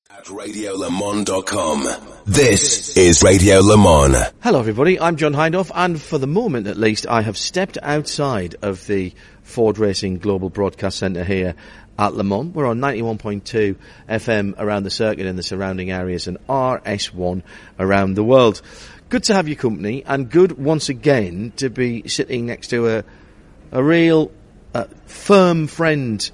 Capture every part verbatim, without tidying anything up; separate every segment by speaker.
Speaker 1: At radio le mans dot com. This is Radio Le Mans.
Speaker 2: Hello everybody, I'm John Hindhaugh, and for the moment at least I have stepped outside of the Ford Racing Global Broadcast Centre here at Le Mans. We're on ninety-one point two F M around the circuit and the surrounding areas, and R S one around the world. Good to have your company, and good once again to be sitting next to a, a real uh, firm friend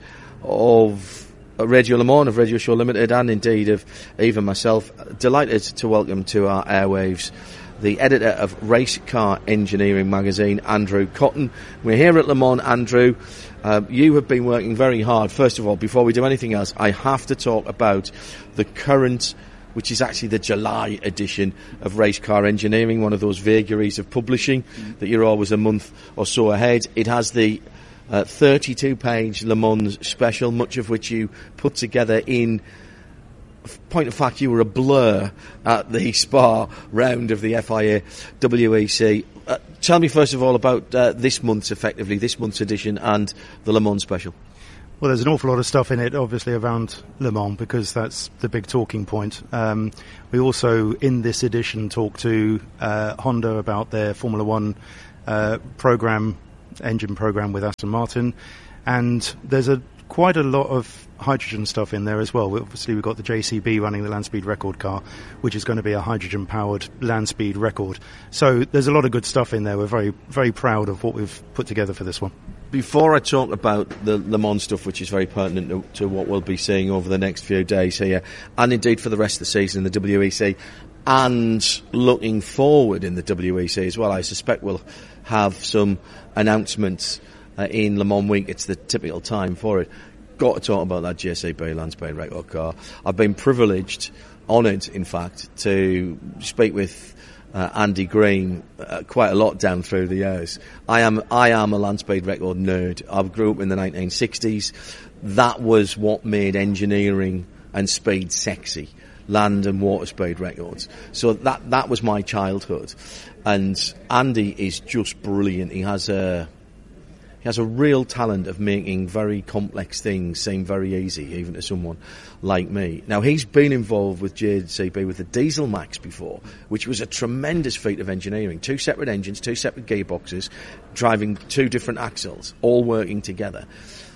Speaker 2: of Radio Le Mans, of Radio Show Limited, and indeed of even myself. Delighted to welcome to our airwaves the editor of Race Car Engineering magazine, Andrew Cotton. We're here at Le Mans, Andrew. Uh, you have been working very hard. First of all, before we do anything else, I have to talk about the current, which is actually the July edition of Race Car Engineering, one of those vagaries of publishing mm. that you're always a month or so ahead. It has the Uh, thirty-two page Le Mans special, much of which you put together in point of fact you were a blur at the Spa round of the F I A W E C. Uh, tell me first of all about uh, this month's, effectively, this month's edition and the Le Mans special.
Speaker 3: Well, there's an awful lot of stuff in it, obviously, around Le Mans, because that's the big talking point. Um, we also, in this edition, talk to uh, Honda about their Formula One uh, programme, engine program with Aston Martin, and there's a quite a lot of hydrogen stuff in there as well. Obviously we've got the J C B running the land speed record car, which is going to be a hydrogen powered land speed record. So there's a lot of good stuff in there. We're very very proud of what we've put together for this one.
Speaker 2: Before I talk about the Le Mans stuff, which is very pertinent to, to what we'll be seeing over the next few days here, and indeed for the rest of the season in the W E C, and looking forward in the W E C as well, I suspect we'll have some announcements uh, in Le Mans week. It's the typical time for it. Got to talk about that J C B land speed record car. I've been privileged, honoured in fact, to speak with uh, Andy Green uh, quite a lot down through the years. I am I am a land speed record nerd. I grew up in the nineteen sixties. That was what made engineering and speed sexy. Land and water speed records. So that that was my childhood, and Andy is just brilliant. He has a he has a real talent of making very complex things seem very easy, even to someone like me. Now he's been involved with J C B with the Diesel Max before, which was a tremendous feat of engineering. Two separate engines, two separate gearboxes, driving two different axles, all working together.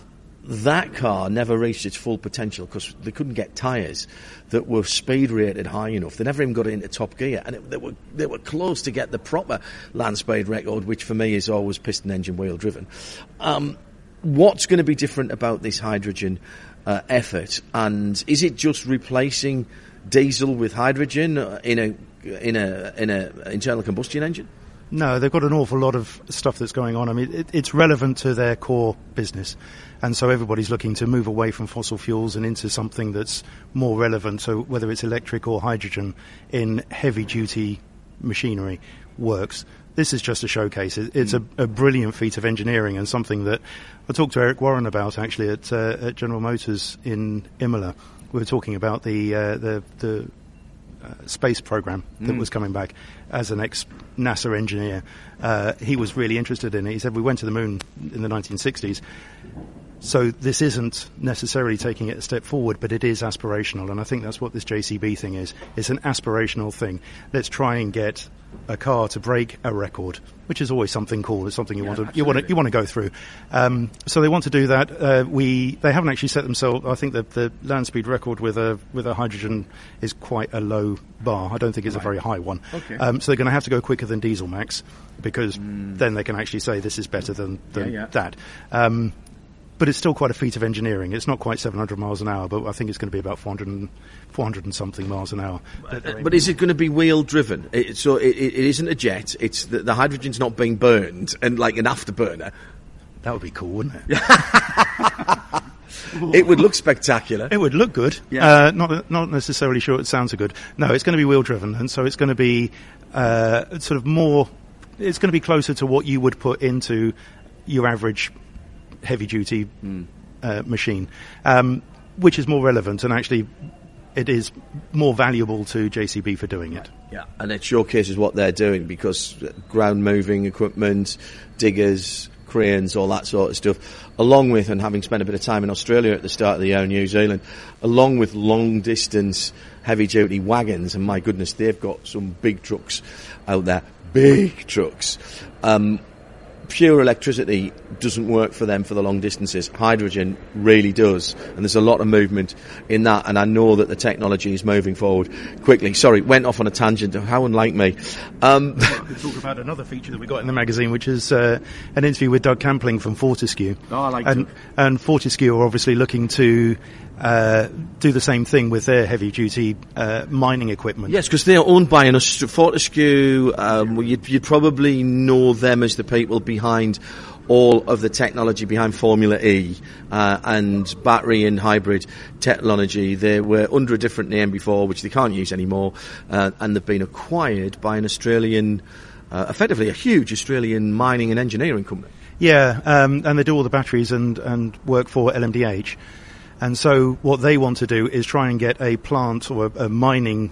Speaker 2: That car never reached its full potential because they couldn't get tyres that were speed rated high enough. They never even got it into top gear, and it, they were they were close to get the proper land speed record, which for me is always piston engine wheel driven. Um, what's going to be different about this hydrogen uh, effort, and is it just replacing diesel with hydrogen in a in a in a internal combustion engine?
Speaker 3: No, they've got an awful lot of stuff that's going on. I mean, it, it's relevant to their core business. And so everybody's looking to move away from fossil fuels and into something that's more relevant. So whether it's electric or hydrogen in heavy-duty machinery works. This is just a showcase. It, it's a, a brilliant feat of engineering, and something that I talked to Eric Warren about, actually, at, uh, at General Motors in Imola. We were talking about the uh, the... the Uh, space program that mm. was coming back. As an ex-NASA engineer, uh, he was really interested in it. He said, we went to the moon in the nineteen sixties, so this isn't necessarily taking it a step forward, but it is aspirational, and I think that's what this J C B thing is. It's an aspirational thing. Let's try and get a car to break a record, which is always something cool. It's something you yeah, want to you want to you want to go through. Um, so they want to do that. Uh, we they haven't actually set themselves. I think that the land speed record with a with a hydrogen is quite a low bar. I don't think it's right. a very high one.
Speaker 2: Okay.
Speaker 3: Um, so they're going to have to go quicker than Diesel Max, because mm. then they can actually say this is better than, than yeah, yeah. that. Um, But it's still quite a feat of engineering. It's not quite seven hundred miles an hour, but I think it's going to be about four hundred and, four hundred and something miles an hour.
Speaker 2: But, but is it going to be wheel driven? It, so it, it isn't a jet. It's the, the hydrogen's not being burned and like an afterburner.
Speaker 3: That would be cool, wouldn't it?
Speaker 2: It would look spectacular.
Speaker 3: It would look good. Yeah. Uh, not not necessarily sure it sounds so good. No, it's going to be wheel driven, and so it's going to be uh, sort of more. It's going to be closer to what you would put into your average heavy-duty mm. uh, machine, um, which is more relevant, and actually it is more valuable to J C B for doing it.
Speaker 2: Yeah, and it showcases what they're doing, because ground-moving equipment, diggers, cranes, all that sort of stuff, along with, and having spent a bit of time in Australia at the start of the year, New Zealand, along with long distance heavy duty wagons, and my goodness, they've got some big trucks out there, big trucks. Um, Pure electricity doesn't work for them for the long distances. Hydrogen really does, and there's a lot of movement in that, and I know that the technology is moving forward quickly. Sorry, went off on a tangent. How unlike me. Um,
Speaker 3: well, we talk about another feature that we got in the magazine, which is uh, an interview with Doug Campling from Fortescue.
Speaker 2: Oh, I like
Speaker 3: and,
Speaker 2: Doug.
Speaker 3: And Fortescue are obviously looking to uh, do the same thing with their heavy-duty uh, mining equipment.
Speaker 2: Yes, because they're owned by an Aust- Fortescue. Um, well, you'd, you'd probably know them as the people behind all of the technology behind Formula E uh, and battery and hybrid technology. They were under a different name before, which they can't use anymore, uh, and they've been acquired by an Australian, uh, effectively a huge Australian mining and engineering company.
Speaker 3: Yeah, um, and they do all the batteries and, and work for L M D H. And so what they want to do is try and get a plant or a, a mining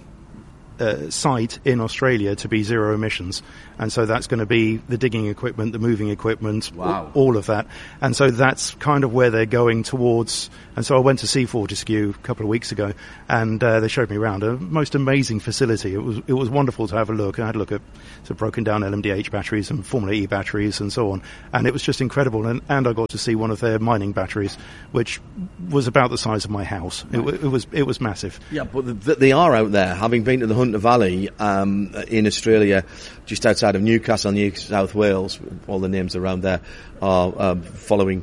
Speaker 3: uh, site in Australia to be zero emissions. And so that's going to be the digging equipment, the moving equipment,
Speaker 2: wow.
Speaker 3: all of that. And so that's kind of where they're going towards. And so I went to see Fortescue a couple of weeks ago, and uh, they showed me around a most amazing facility. It was it was wonderful to have a look. I had a look at sort of broken down L M D H batteries and Formula E batteries and so on. And it was just incredible. And, and I got to see one of their mining batteries, which was about the size of my house. It, it was it was massive.
Speaker 2: Yeah, but the, they are out there. Having been to the Hunter Valley um, in Australia, just outside of Newcastle, New South Wales, all the names around there are um, following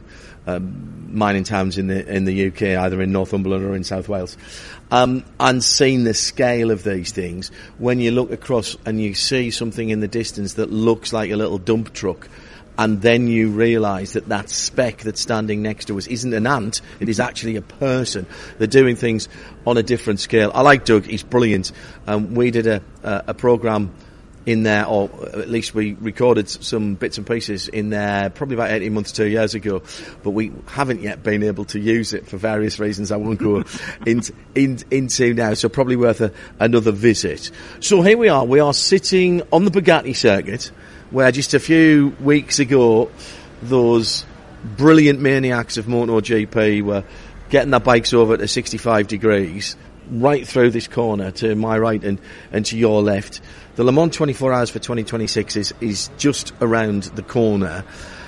Speaker 2: um, mining towns in the in the U K, either in Northumberland or in South Wales, um, and seeing the scale of these things. When you look across and you see something in the distance that looks like a little dump truck, and then you realise that that speck that's standing next to us isn't an ant, it is actually a person. They're doing things on a different scale. I like Doug, he's brilliant. Um, we did a, a, a programme in there, or at least we recorded some bits and pieces in there probably about eighteen months, two years ago, but we haven't yet been able to use it for various reasons I won't go into, in, into now, so probably worth a, another visit. So here we are, we are sitting on the Bugatti circuit, where just a few weeks ago those brilliant maniacs of MotoGP were getting their bikes over to sixty-five degrees right through this corner to my right and, and to your left. The Le Mans twenty-four hours for twenty twenty-six is, is just around the corner.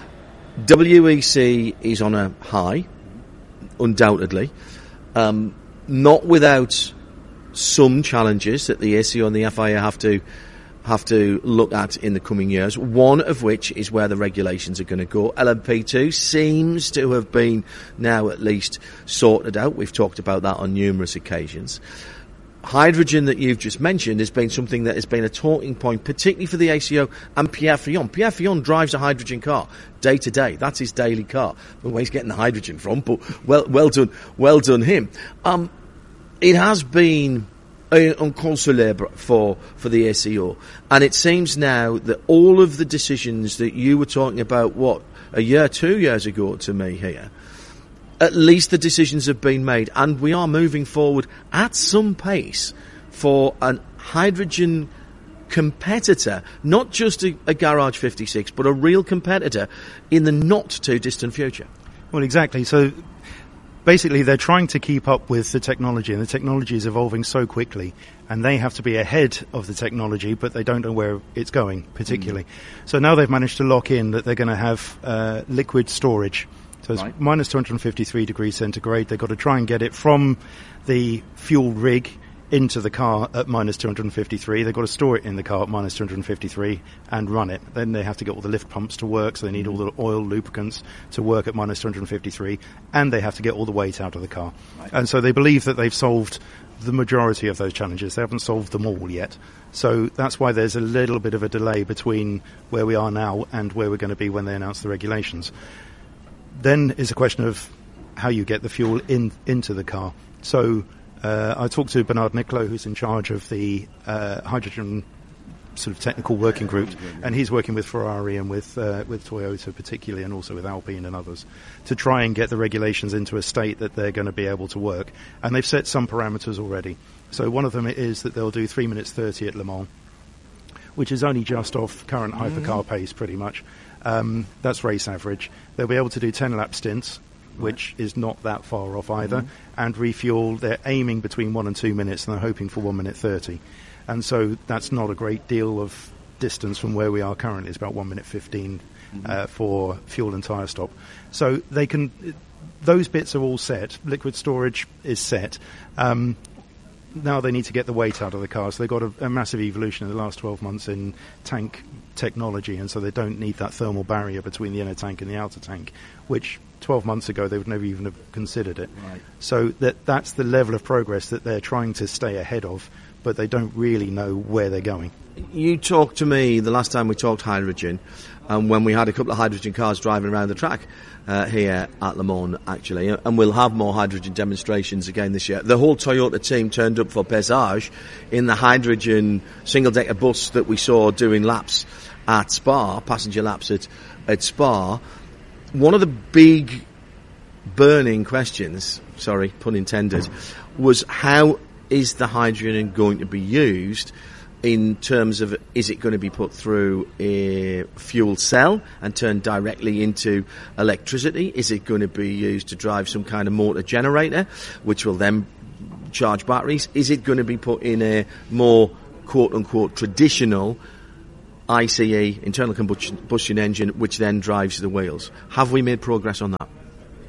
Speaker 2: W E C is on a high, undoubtedly. Um, not without some challenges that the A C O and the F I A have to have to look at in the coming years, one of which is where the regulations are going to go. L M P two seems to have been now at least sorted out. We've talked about that on numerous occasions. Hydrogen that you've just mentioned has been something that has been a talking point, particularly for the A C O and Pierre Fillon. Pierre Fillon drives a hydrogen car day to day. That's his daily car. I don't know where he's getting the hydrogen from, but well, well done, well done him. Um, it has been inconsolable for, for the A C O, and it seems now that all of the decisions that you were talking about, what, a year, two years ago to me here, at least the decisions have been made, and we are moving forward at some pace for a hydrogen competitor, not just a, a Garage fifty-six, but a real competitor in the not too distant future.
Speaker 3: Well, exactly. So basically they're trying to keep up with the technology, and the technology is evolving so quickly, and they have to be ahead of the technology, but they don't know where it's going particularly. Mm. So now they've managed to lock in that they're going to have uh, liquid storage. So it's right. minus two hundred fifty-three degrees centigrade. They've got to try and get it from the fuel rig into the car at minus two hundred fifty-three. They've got to store it in the car at minus two hundred fifty-three and run it. Then they have to get all the lift pumps to work, so they need all the oil lubricants to work at minus two hundred fifty-three, and they have to get all the weight out of the car. Right. And so they believe that they've solved the majority of those challenges. They haven't solved them all yet. So that's why there's a little bit of a delay between where we are now and where we're going to be when they announce the regulations. Then is a question of how you get the fuel in into the car. So uh, I talked to Bernard Niclot, who's in charge of the uh, hydrogen sort of technical working group, and he's working with Ferrari and with uh, with Toyota particularly, and also with Alpine and others, to try and get the regulations into a state that they're going to be able to work. And they've set some parameters already. So one of them is that they'll do three minutes thirty at Le Mans, which is only just off current hypercar pace pretty much. Um, that's race average. They'll be able to do ten-lap stints, which is not that far off either, mm-hmm. and refuel. They're aiming between one and two minutes, and they're hoping for one minute thirty. And so that's not a great deal of distance from where we are currently. It's about one minute fifteen mm-hmm. uh, for fuel and tyre stop. So they can. Those bits are all set. Liquid storage is set. Um, now they need to get the weight out of the car. So they've got a, a massive evolution in the last twelve months in tank technology, and so they don't need that thermal barrier between the inner tank and the outer tank, which twelve months ago they would never even have considered it.
Speaker 2: Right.
Speaker 3: So that that's the level of progress that they're trying to stay ahead of, but they don't really know where they're going.
Speaker 2: You talked to me the last time we talked hydrogen, um, when we had a couple of hydrogen cars driving around the track uh, here at Le Mans, actually, and we'll have more hydrogen demonstrations again this year. The whole Toyota team turned up for Pesage in the hydrogen single-decker bus that we saw doing laps at Spa, passenger laps at, at Spa. One of the big burning questions, sorry, pun intended, was how is the hydrogen going to be used in terms of, is it going to be put through a fuel cell and turned directly into electricity? Is it going to be used to drive some kind of motor generator, which will then charge batteries? Is it going to be put in a more quote-unquote traditional I C E, internal combustion engine, which then drives the wheels? Have we made progress on that?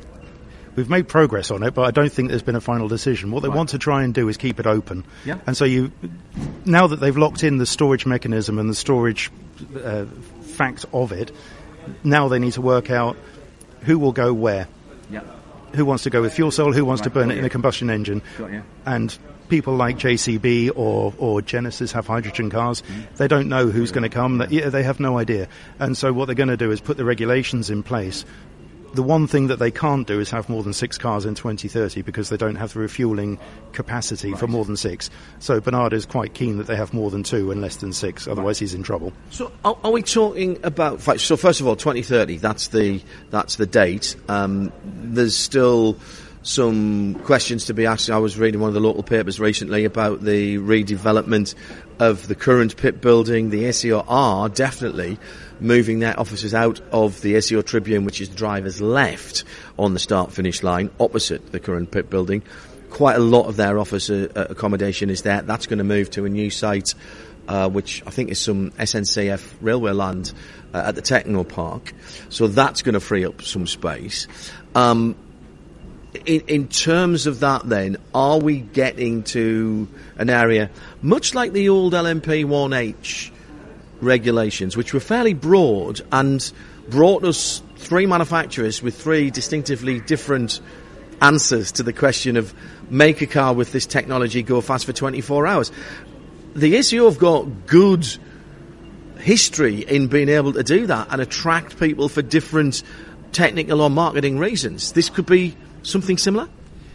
Speaker 3: We've made progress on it, but I don't think there's been a final decision. What they
Speaker 2: right.
Speaker 3: want to try and do is keep it open.
Speaker 2: Yeah.
Speaker 3: And so you, now that they've locked in the storage mechanism and the storage uh, fact of it, now they need to work out who will go where.
Speaker 2: Yeah.
Speaker 3: Who wants to go with fuel cell, who wants
Speaker 2: right.
Speaker 3: to burn
Speaker 2: Got
Speaker 3: it
Speaker 2: you.
Speaker 3: in a combustion engine.
Speaker 2: Got you.
Speaker 3: And people like J C B or, or Genesis have hydrogen cars. Mm. They don't know who's going to come. They, yeah, they have no idea. And so what they're going to do is put the regulations in place. The one thing that they can't do is have more than six cars in twenty thirty because they don't have the refueling capacity right. for more than six. So Bernard is quite keen that they have more than two and less than six, otherwise right. he's in trouble.
Speaker 2: So are, are we talking about, so first of all, twenty thirty, that's the, that's the date. Um, there's still some questions to be asked. I was reading one of the local papers recently about the redevelopment of the current pit building. The S E O are definitely moving their offices out of the S E O Tribune, which is the driver's left on the start-finish line, opposite the current pit building. Quite a lot of their office uh, accommodation is there. That's going to move to a new site, uh, which I think is some S N C F railway land uh, at the Techno Park. So that's going to free up some space. Um, in, in terms of that then, are we getting to an area much like the old L M P one H regulations, which were fairly broad and brought us three manufacturers with three distinctively different answers to the question of make a car with this technology go fast for twenty-four hours. The S E O have got good history in being able to do that and attract people for different technical or marketing reasons. This could be something similar?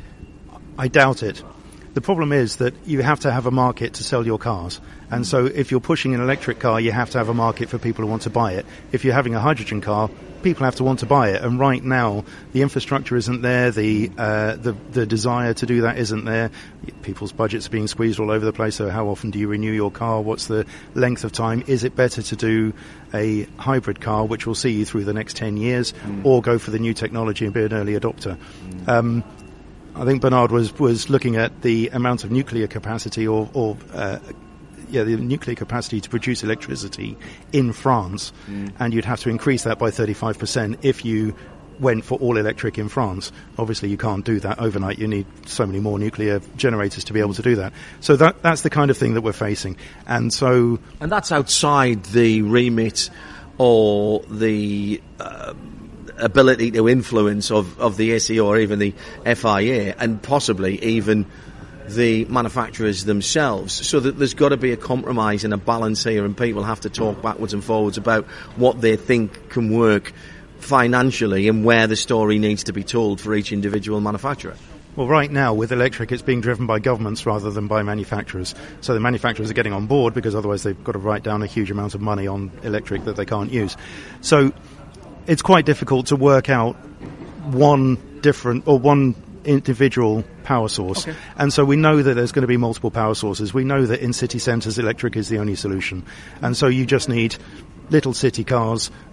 Speaker 3: I doubt it. The problem is that you have to have a market to sell your cars. And so if you're pushing an electric car, you have to have a market for people who want to buy it. If you're having a hydrogen car, people have to want to buy it. And right now, the infrastructure isn't there. The uh, the, the desire to do that isn't there. People's budgets are being squeezed all over the place. So how often do you renew your car? What's the length of time? Is it better to do a hybrid car, which will see you through the next ten years, mm. or go for the new technology and be an early adopter? Mm. Um, I think Bernard was, was looking at the amount of nuclear capacity or, or uh, yeah, the nuclear capacity to produce electricity in France, mm. and you'd have to increase that by thirty-five percent if you went for all electric in France. Obviously, you can't do that overnight. You need so many more nuclear generators to be able to do that. So that that's the kind of thing that we're facing. And so...
Speaker 2: And that's outside the remit or the... Uh, ability to influence of, of the S E O or even the F I A and possibly even the manufacturers themselves. So that there's got to be a compromise and a balance here, and people have to talk backwards and forwards about what they think can work financially and where the story needs to be told for each individual manufacturer.
Speaker 3: Well, right now, with electric, it's being driven by governments rather than by manufacturers. So the manufacturers are getting on board because otherwise they've got to write down a huge amount of money on electric that they can't use. So it's quite difficult to work out one different or one individual power source. Okay. And so we know that there's going to be multiple power sources. We know that in city centres electric is the only solution. And so you just need little city cars that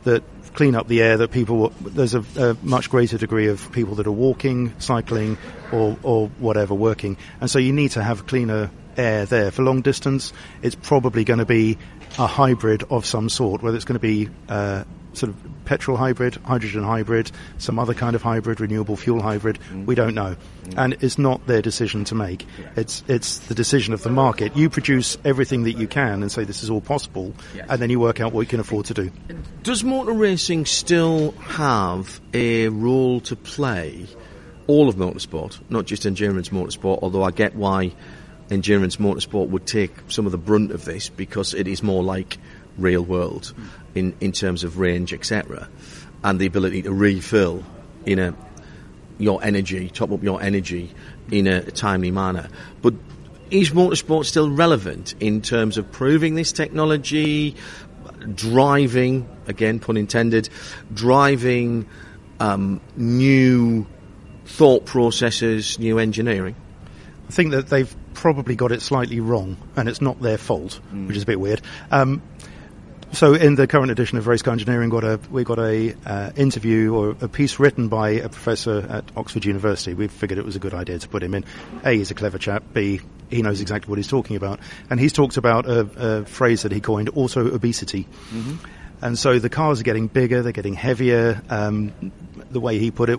Speaker 3: clean up the air that people, there's a, a much greater degree of people that are walking, cycling, or, or whatever, working. And so you need to have cleaner air there. For long distance, it's probably going to be a hybrid of some sort, whether it's going to be uh, sort of petrol hybrid, hydrogen hybrid, some other kind of hybrid, renewable fuel hybrid. Mm. We don't know. Mm. And it's not their decision to make. Yeah. It's it's the decision of the market. You produce everything that you can and say this is all possible, yes. and then you work out what you can afford to do.
Speaker 2: Does motor racing still have a role to play, all of motorsport, not just endurance motorsport, although I get why endurance motorsport would take some of the brunt of this because it is more like real world mm. in, in terms of range, et cetera, and the ability to refill in a your energy, top up your energy in a timely manner. But is motorsport still relevant in terms of proving this technology, driving, again, pun intended, driving um, new thought processes, new engineering?
Speaker 3: I think that they've probably got it slightly wrong, and it's not their fault, mm. which is a bit weird. Um, so in the current edition of Race Car Engineering, got a, we got a uh, interview or a piece written by a professor at Oxford University. We figured it was a good idea to put him in. A, he's a clever chap. B, he knows exactly what he's talking about. And he's talked about a, a phrase that he coined, auto-obesity. Mm-hmm. And so the cars are getting bigger, they're getting heavier. Um, the way he put it,